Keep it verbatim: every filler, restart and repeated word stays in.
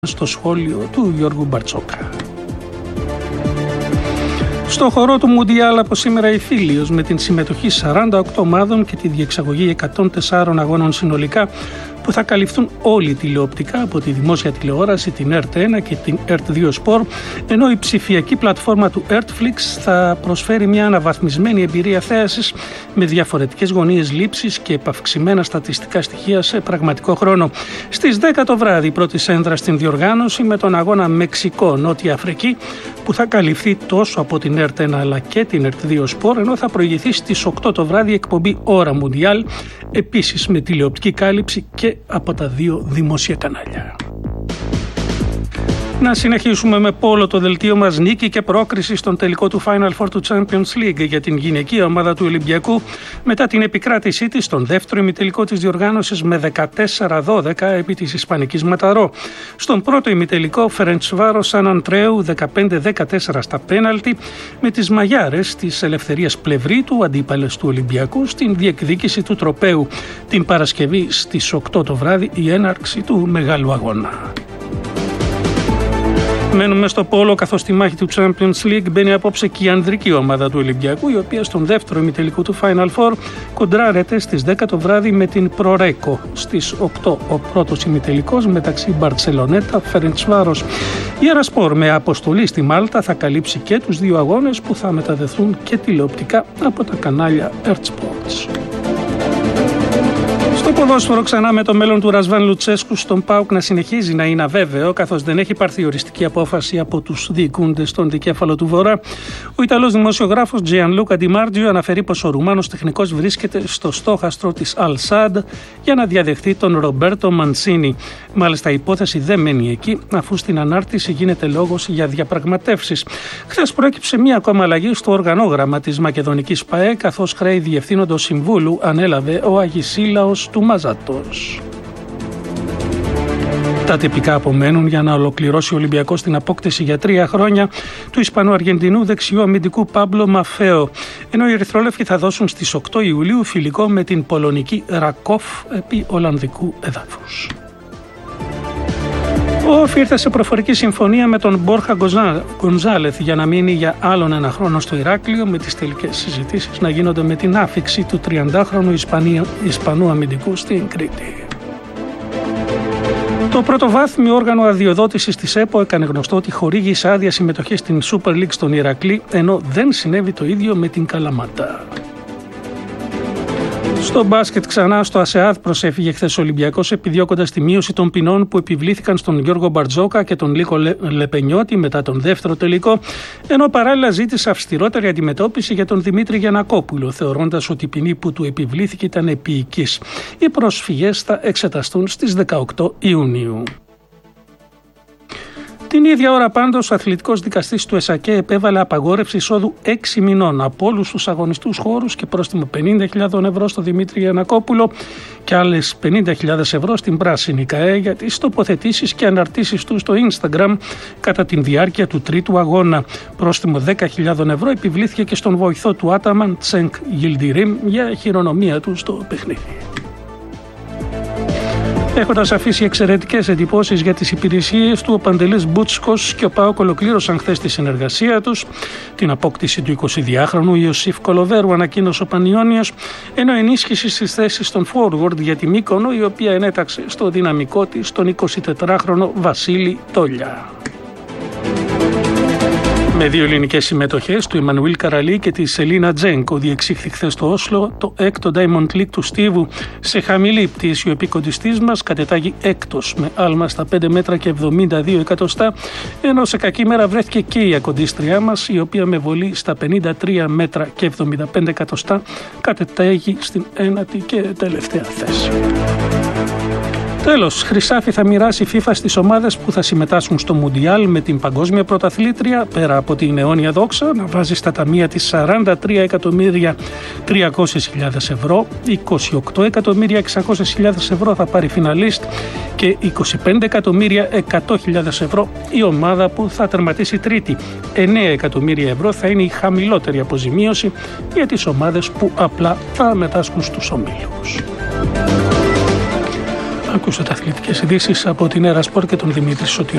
στο σχόλιο του Γιώργου Μπαρτσόκα. Στο χορό του Μουντιάλ από σήμερα η Φίλιος με την συμμετοχή σαράντα οκτώ ομάδων και τη διεξαγωγή εκατόν τεσσάρων αγώνων συνολικά που θα καλυφθούν όλοι τηλεοπτικά από τη δημόσια τηλεόραση, την ΕΡΤ ένα και την ΕΡΤ δύο Σπορ, ενώ η ψηφιακή πλατφόρμα του Ertflix θα προσφέρει μια αναβαθμισμένη εμπειρία θέασης με διαφορετικές γωνίες λήψης και επαυξημένα στατιστικά στοιχεία σε πραγματικό χρόνο. Στις δέκα το βράδυ η πρώτη σέντρα στην διοργάνωση με τον αγώνα Μεξικό-Νότια Αφρική που θα καλυφθεί τόσο από την ΕΡΤ ένα αλλά και την ΕΡΤ δύο Σπορ, ενώ θα προηγηθεί στις οκτώ το βράδυ η εκπομπή Ώρα Μουντιάλ, επίσης με τηλεοπτική κάλυψη και από τα δύο δημόσια κανάλια. Να συνεχίσουμε με πόλο το δελτίο μας. Νίκη και πρόκριση στον τελικό του Final Four του Champions League για την γυναικεία ομάδα του Ολυμπιακού μετά την επικράτησή της στον δεύτερο ημιτελικό της διοργάνωσης με δεκατέσσερα δώδεκα επί της Ισπανικής Ματαρό. Στον πρώτο ημιτελικό Φερεντσβάρος Σαν Αντρέου δεκαπέντε δεκατέσσερα στα πέναλτι με τις μαγιάρες της Ελευθερίας Πλευρίτου, αντίπαλες του Ολυμπιακού, στην διεκδίκηση του τροπαίου. Την Παρασκευή στις οκτώ το βράδυ η έναρξη του μεγάλου αγώνα. Μένουμε στο πόλο, καθώς στη μάχη του Champions League μπαίνει απόψε και η ανδρική ομάδα του Ολυμπιακού, η οποία στον δεύτερο ημιτελικό του Final Four κοντράρεται στις δέκα το βράδυ με την Προρέκο. Στις οκτώ ο πρώτος ημιτελικός μεταξύ Μπαρτσελονέτα, Φερεντσβάρος. Η Ερασπορ με αποστολή στη Μάλτα θα καλύψει και τους δύο αγώνες που θα μεταδεθούν και τηλεοπτικά από τα κανάλια Ertsports. Στο ποδόσφαιρο ξανά με το μέλλον του Ρασβάν Λουτσέσκου στον ΠΑΟΚ να συνεχίζει να είναι αβέβαιο, καθώς δεν έχει πάρθει οριστική απόφαση από τους διοικούντες στον δικέφαλο του Βορρά. Ο Ιταλός δημοσιογράφος Τζιανλούκα Ντιμάρτζιο αναφέρει πως ο Ρουμάνος τεχνικός βρίσκεται στο στόχαστρο της Αλ Σαντ για να διαδεχτεί τον Ρομπέρτο Μαντσίνι. Μάλιστα η υπόθεση δεν μένει εκεί, αφού στην ανάρτηση γίνεται λόγος για διαπραγματεύσεις. Χθες προέκυψε μία ακόμα αλλαγή στο οργανόγραμμα της Μακεδονικής ΠΑΕ, καθώς χρέη διευθύνοντος συμβούλου ανέλαβε ο Αγισίλαος του Μαζάτος. Τα τυπικά απομένουν για να ολοκληρώσει ο Ολυμπιακός την απόκτηση για τρία χρόνια του Ισπανο-Αργεντινού δεξιού αμυντικού Πάμπλο Μαφέο, ενώ οι Ερυθρόλευκοι θα δώσουν στις οκτώ Ιουλίου φιλικό με την πολωνική Ρακόφ επί Ολλανδικού εδάφους. Ο ΟΦ ήρθε σε προφορική συμφωνία με τον Μπόρχα Γκονζάλεθ για να μείνει για άλλον ένα χρόνο στο Ηράκλειο, με τις τελικές συζητήσεις να γίνονται με την άφιξη του τριαντάχρονου Ισπανού αμυντικού στην Κρήτη. Το πρωτοβάθμιο όργανο αδειοδότησης της ΕΠΟ έκανε γνωστό ότι χορήγησε άδεια συμμετοχή στην Super League στον Ηρακλή, ενώ δεν συνέβη το ίδιο με την Καλαμάτα. Στο μπάσκετ ξανά στο ΑΣΕΑΔ προσέφυγε χθες ο Ολυμπιακός επιδιώκοντας τη μείωση των ποινών που επιβλήθηκαν στον Γιώργο Μπαρτζόκα και τον Λίκο Λεπενιώτη μετά τον δεύτερο τελικό, ενώ παράλληλα ζήτησε αυστηρότερη αντιμετώπιση για τον Δημήτρη Γιαννακόπουλο, θεωρώντας ότι η ποινή που του επιβλήθηκε ήταν επίοικης. Οι προσφυγές θα εξεταστούν στις δεκαοκτώ Ιουνίου. Την ίδια ώρα πάντως ο αθλητικός δικαστής του ΕΣΑΚΕ επέβαλε απαγόρευση εισόδου έξι μηνών από όλους τους αγωνιστούς χώρους και πρόστιμο πενήντα χιλιάδες ευρώ στο Δημήτρη Γιαννακόπουλο και άλλες πενήντα χιλιάδες ευρώ στην Πράσινη ΚΑΕ για τις τοποθετήσεις και αναρτήσεις του στο Instagram κατά τη διάρκεια του τρίτου αγώνα. Πρόστιμο δέκα χιλιάδες ευρώ επιβλήθηκε και στον βοηθό του Άταμαν Τσενκ Γιλντιρίμ για χειρονομία του στο παιχνίδι. Έχοντας αφήσει εξαιρετικές εντυπώσεις για τις υπηρεσίες του, ο Παντελής Μπούτσκος και ο ΠΑΟΚ ολοκλήρωσαν χθες τη συνεργασία τους. Την απόκτηση του εικοσιδυάχρονου Ιωσήφ Κολοβέρου ανακοίνωσε ο Πανιώνιος, ενώ ενίσχυση στις θέσεις των forward για τη Μύκονο, η οποία ενέταξε στο δυναμικό της τον εικοσιτετράχρονο Βασίλη Τόλια. Με δύο ελληνικές συμμετοχές του Εμμανουήλ Καραλή και της Σελίνα Τζένκο διεξήχθη χθες στο Όσλο το έκτο Diamond League του Στίβου σε χαμηλή πτήση. Ο επικοντιστής μας κατετάγει έκτος με άλμα στα πέντε μέτρα και εβδομήντα δύο εκατοστά, ενώ σε κακή μέρα βρέθηκε και η ακοντίστριά μας, η οποία με βολή στα πενήντα τρία μέτρα και εβδομήντα πέντε εκατοστά κατετάγει στην ένατη και τελευταία θέση. Τέλος, χρυσάφι θα μοιράσει η FIFA στις ομάδες που θα συμμετάσχουν στο Μουντιάλ, με την παγκόσμια πρωταθλήτρια, πέρα από την αιώνια δόξα, να βάζει στα ταμεία της σαράντα τρία εκατομμύρια τριακόσιες χιλιάδες ευρώ, είκοσι οκτώ εκατομμύρια εξακόσιες χιλιάδες ευρώ θα πάρει φιναλίστ και είκοσι πέντε εκατομμύρια εκατό χιλιάδες ευρώ η ομάδα που θα τερματίσει τρίτη. εννέα εκατομμύρια ευρώ θα είναι η χαμηλότερη αποζημίωση για τις ομάδες που απλά θα μετάσχουν στους ομίλους. Ακούσατε αθλητικές ειδήσεις από την Ερασπορ και τον Δημήτρη Σωτηρίου.